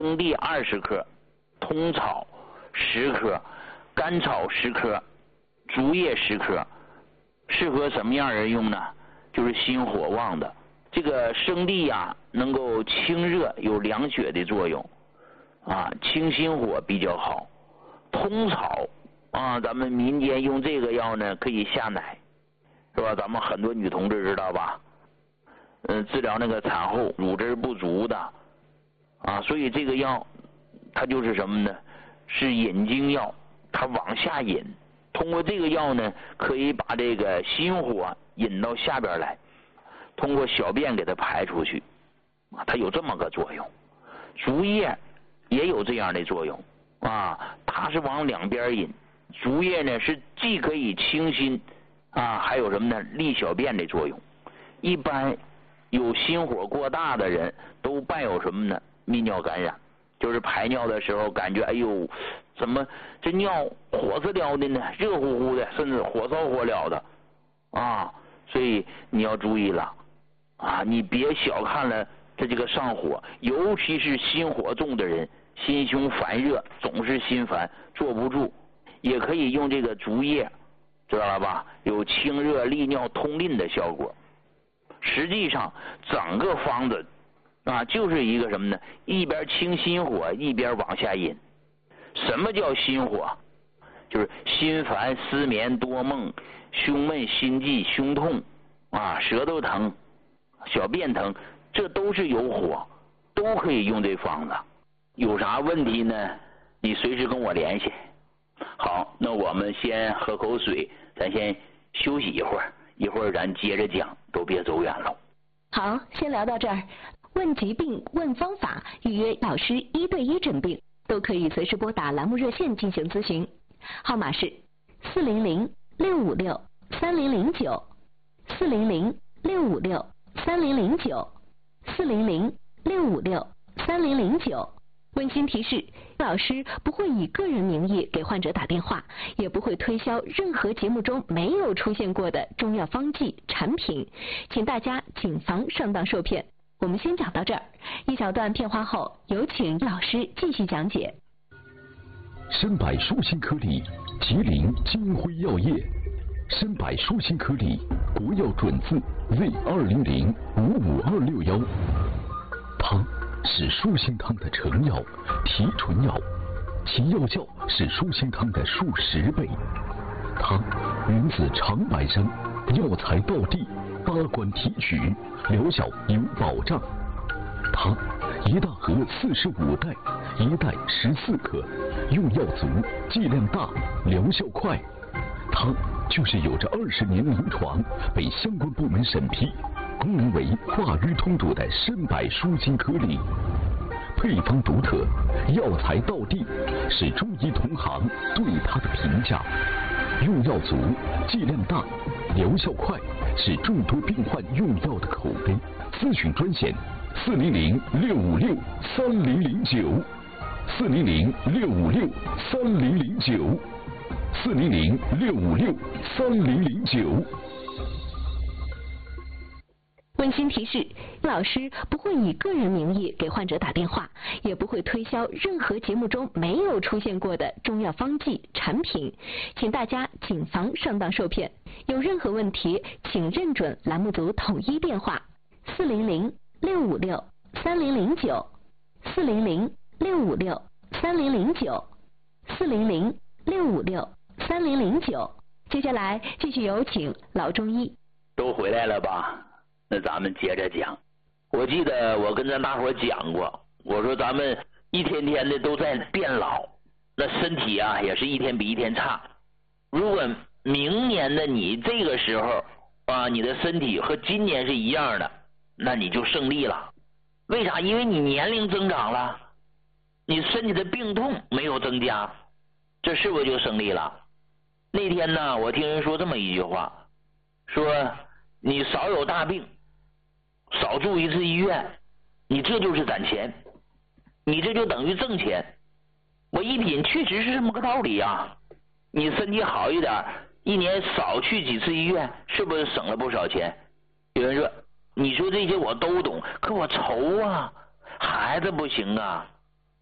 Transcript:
生地20克，通草10克，甘草10克，竹叶10克。适合什么样人用呢？就是心火旺的。这个生地呀，能够清热有凉血的作用啊，清心火比较好。通草啊，咱们民间用这个药呢，可以下奶，是吧？咱们很多女同志知道吧？治疗那个产后乳汁不足的啊，所以这个药它就是什么呢？是引经药，它往下引。通过这个药呢，可以把这个心火引到下边来，通过小便给它排出去啊，它有这么个作用。竹叶也有这样的作用啊，它是往两边引。竹叶呢是既可以清心啊，还有什么呢？利小便的作用。一般有心火过大的人都伴有什么呢？泌尿感染，就是排尿的时候感觉哎呦，怎么这尿火刺撩的呢？热乎乎的，甚至火烧火燎的啊！所以你要注意了啊！你别小看了这个上火，尤其是心火重的人，心胸烦热，总是心烦，坐不住，也可以用这个竹叶，知道了吧？有清热利尿通淋的效果。实际上整个方子啊，就是一个什么呢？一边清心火，一边往下引。什么叫心火？就是心烦、失眠、多梦、胸闷、心悸、胸痛啊，舌头疼、小便疼，这都是有火，都可以用这方子。有啥问题呢？你随时跟我联系。好，那我们先喝口水，咱先休息一会儿，一会儿咱接着讲，都别走远了。 好，先聊到这儿。问疾病、问方法，预约老师1对1诊病，都可以随时拨打栏目热线进行咨询，号码是400-656-3009，400-656-3009。温馨提示：老师不会以个人名义给患者打电话，也不会推销任何节目中没有出现过的中药方剂产品，请大家谨防上当受骗。我们先讲到这儿，一小段片花后，有请老师继续讲解。 参柏舒心颗粒，吉林金辉药业。参柏舒心颗粒，国药准字 Z200-55261。它是舒心汤的成药、提纯药，其药效是舒心汤的数10倍。它源自长白山，药材到地，8关提取，疗效有保障。它一大盒45袋，一袋14克，用药足，剂量大，疗效快。它就是有着20年临床，被相关部门审批，功能为化瘀通堵的参柏舒心颗粒。配方独特，药材到地，是中医同行对它的评价。用药足，剂量大，疗效快，是众多病患用药的口碑。咨询专线400-656-3009，400-656-3009，400-656-3009。 温馨提示：老师不会以个人名义给患者打电话，也不会推销任何节目中没有出现过的中药方剂产品，请大家谨防上当受骗。有任何问题，请认准栏目组统一电话：400-656-3009，400-656-3009，400-656-3009。接下来继续有请老中医。 都回来了吧？那咱们接着讲。我记得我跟咱大伙讲过，我说咱们一天天的都在变老，那身体啊也是一天比一天差。如果明年的你这个时候啊，你的身体和今年是一样的，那你就胜利了。为啥？因为你年龄增长了，你身体的病痛没有增加，这是不是就胜利了？那天呢，我听人说这么一句话，说你少有大病，少住一次医院，你这就是攒钱，你这就等于挣钱。我一品确实是这么个道理啊。你身体好一点，一年少去几次医院，是不是省了不少钱？有人说，你说这些我都懂，可我愁啊，孩子不行啊，